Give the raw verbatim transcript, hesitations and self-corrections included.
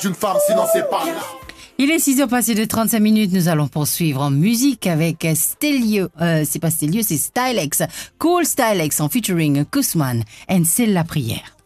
Une femme, sinon c'est pas là. Il est six heures passées de trente-cinq minutes. Nous allons poursuivre en musique avec Stelio. Euh, c'est pas Stelio, c'est Stylex. Cool Stylex en featuring Kousman. And c'est la prière.